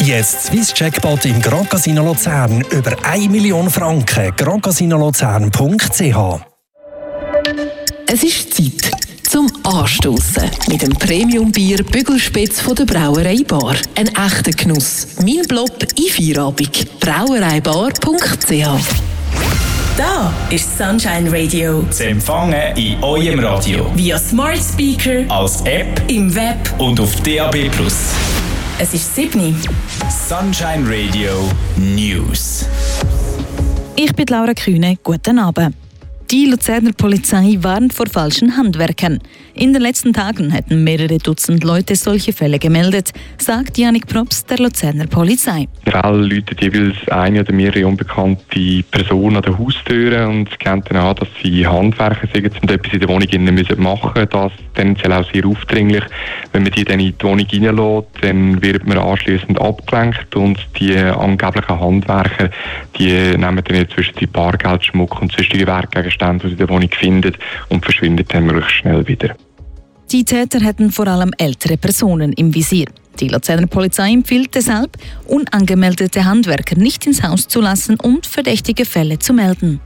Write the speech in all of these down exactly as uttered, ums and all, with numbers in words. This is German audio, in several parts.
Jetzt Swiss Jackpot im Grand Casino Luzern über eine Million Franken. grand casino luzern punkt c h. Es ist Zeit zum Anstossen mit dem Premium-Bier Bügelspitz von der Brauerei Bar. Ein echter Genuss. Mein Blob in Feierabend. brauereibar punkt c h. Da ist Sunshine Radio. Zu empfangen in eurem Radio. Via Smart Speaker, als App, im Web und auf D A B plus. Es ist sieben. Sunshine Radio News. Ich bin Laura Kühne. Guten Abend. Die Luzerner Polizei warnt vor falschen Handwerkern. In den letzten Tagen hätten mehrere Dutzend Leute solche Fälle gemeldet, sagt Janik Probst der Luzerner Polizei. Generell läutet jeweils eine oder mehrere unbekannte Personen an der Haustür und geben dann an, dass sie Handwerker sind und etwas in der Wohnung machen müssen. Das ist tendenziell auch sehr aufdringlich. Wenn man die dann in die Wohnung reinlässt, dann wird man anschliessend abgelenkt und die angeblichen Handwerker die nehmen dann inzwischen die Bargeld, Schmuck und sonstige Wertgegenstände, die sie in der Wohnung finden, und verschwinden dann möglichst schnell wieder. Die Täter hätten vor allem ältere Personen im Visier. Die Luzerner Polizei empfiehlt deshalb, unangemeldete Handwerker nicht ins Haus zu lassen und verdächtige Fälle zu melden.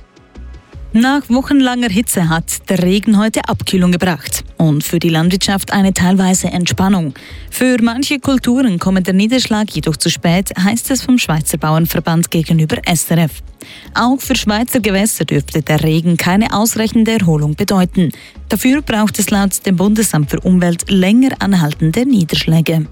Nach wochenlanger Hitze hat der Regen heute Abkühlung gebracht und für die Landwirtschaft eine teilweise Entspannung. Für manche Kulturen kommt der Niederschlag jedoch zu spät, heißt es vom Schweizer Bauernverband gegenüber S R F. Auch für Schweizer Gewässer dürfte der Regen keine ausreichende Erholung bedeuten. Dafür braucht es laut dem Bundesamt für Umwelt länger anhaltende Niederschläge.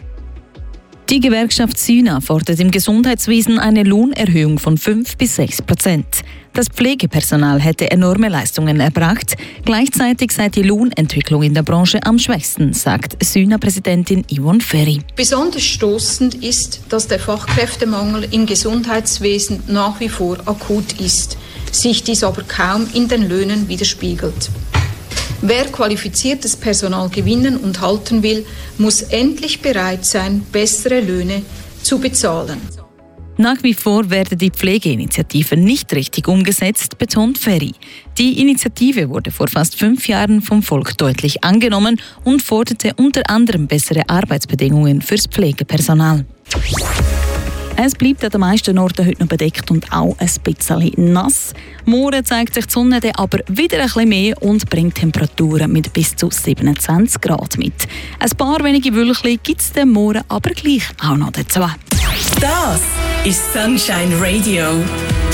Die Gewerkschaft SYNA fordert im Gesundheitswesen eine Lohnerhöhung von fünf bis sechs Prozent. Das Pflegepersonal hätte enorme Leistungen erbracht. Gleichzeitig sei die Lohnentwicklung in der Branche am schwächsten, sagt SYNA-Präsidentin Yvonne Ferry. Besonders stoßend ist, dass der Fachkräftemangel im Gesundheitswesen nach wie vor akut ist, sich dies aber kaum in den Löhnen widerspiegelt. Wer qualifiziertes Personal gewinnen und halten will, muss endlich bereit sein, bessere Löhne zu bezahlen. Nach wie vor werde die Pflegeinitiative nicht richtig umgesetzt, betont Ferry. Die Initiative wurde vor fast fünf Jahren vom Volk deutlich angenommen und forderte unter anderem bessere Arbeitsbedingungen fürs Pflegepersonal. Es bleibt an den meisten Orten heute noch bedeckt und auch ein bisschen nass. Morgen zeigt sich die Sonne dann aber wieder ein bisschen mehr und bringt Temperaturen mit bis zu siebenundzwanzig Grad mit. Ein paar wenige Wölkchen gibt es dann morgen aber gleich auch noch dazu. Das ist Sunshine Radio.